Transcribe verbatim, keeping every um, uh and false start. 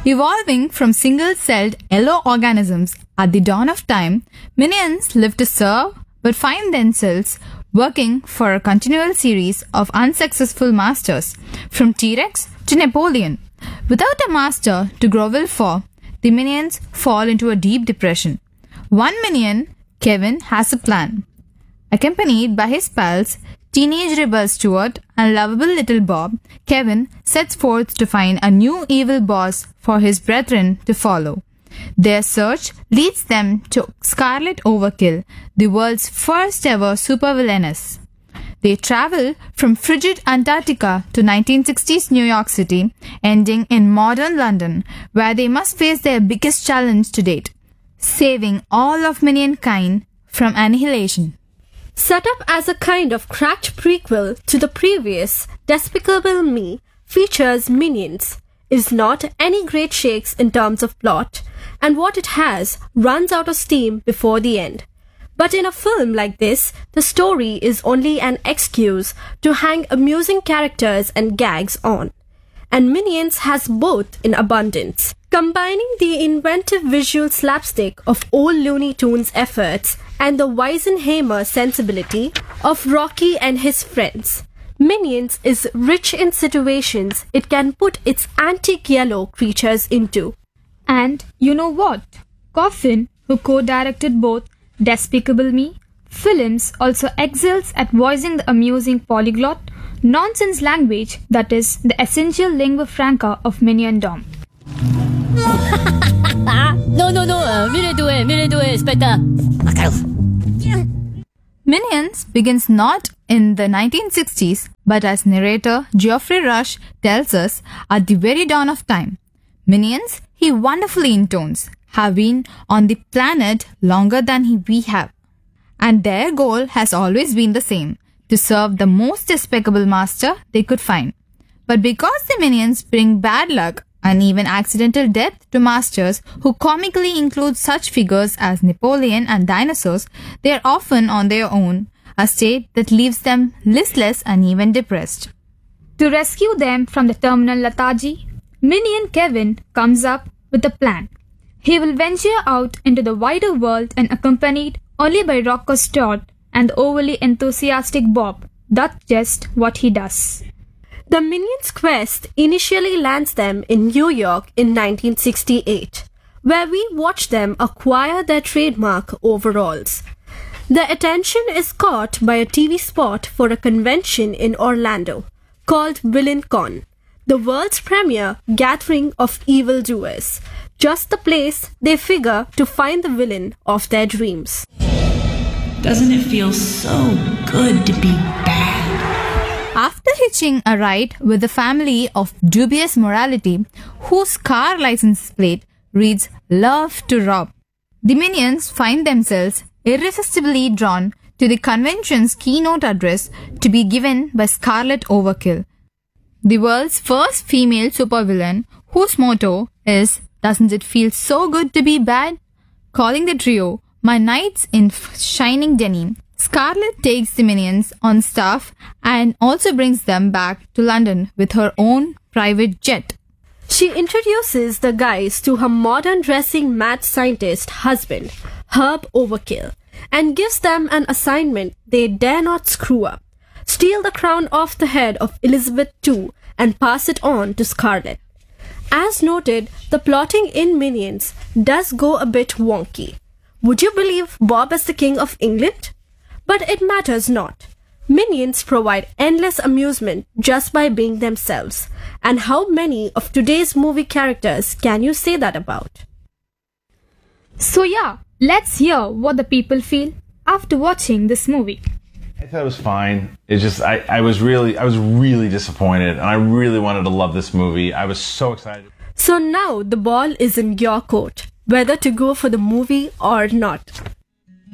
Evolving from single-celled yellow organisms at the dawn of time, minions live to serve but find themselves working for a continual series of unsuccessful masters, from T-Rex to Napoleon. Without a master to grovel for, the minions fall into a deep depression. One minion, Kevin, has a plan. Accompanied by his pals, teenage rebel Stuart and lovable little Bob, Kevin sets forth to find a new evil boss for his brethren to follow. Their search leads them to Scarlet Overkill, the world's first ever supervillainess. They travel from frigid Antarctica to nineteen sixties New York City, ending in modern London, where they must face their biggest challenge to date, saving all of mankind from annihilation. Set up as a kind of cracked prequel to the previous, Despicable Me features Minions, is not any great shakes in terms of plot, and what it has runs out of steam before the end. But in a film like this, the story is only an excuse to hang amusing characters and gags on. And Minions has both in abundance, combining the inventive visual slapstick of old Looney Tunes efforts and the Weisenheimer sensibility of Rocky and his friends. Minions is rich in situations it can put its antique yellow creatures into. And you know what? Coffin, who co-directed both Despicable Me films, also excels at voicing the amusing polyglot, nonsense language that is the essential lingua franca of Miniondom. No, no, no, uh, mille due, mille due, aspetta. Minions begins not in the nineteen sixties, but as narrator Geoffrey Rush tells us, at the very dawn of time. Minions, he wonderfully intones, have been on the planet longer than he, we have. And their goal has always been the same, to serve the most despicable master they could find. But because the minions bring bad luck and even accidental death to masters who comically include such figures as Napoleon and dinosaurs, they are often on their own, a state that leaves them listless and even depressed. To rescue them from the terminal lethargy, Minion Kevin comes up with a plan. He will venture out into the wider world and accompanied only by Rocco Stewart and the overly enthusiastic Bob. That's just what he does. The Minions' quest initially lands them in New York in nineteen sixty-eight, where we watch them acquire their trademark overalls. Their attention is caught by a T V spot for a convention in Orlando called VillainCon, the world's premier gathering of evildoers, just the place they figure to find the villain of their dreams. Doesn't it feel so good to be bad? After hitching a ride with a family of dubious morality, whose car license plate reads Love to Rob, the minions find themselves irresistibly drawn to the convention's keynote address to be given by Scarlet Overkill, the world's first female supervillain, whose motto is Doesn't it feel so good to be bad? Calling the trio My Knights in Shining Denim, Scarlet takes the minions on staff and also brings them back to London with her own private jet. She introduces the guys to her modern dressing mad scientist husband, Herb Overkill, and gives them an assignment they dare not screw up: steal the crown off the head of Elizabeth the Second and pass it on to Scarlet. As noted, the plotting in Minions does go a bit wonky. Would you believe Bob is the King of England? But it matters not. Minions provide endless amusement just by being themselves. And how many of today's movie characters can you say that about? So yeah, let's hear what the people feel after watching this movie. I thought it was fine. It just I, I was really I was really disappointed, and I really wanted to love this movie. I was so excited. So now the ball is in your court, whether to go for the movie or not.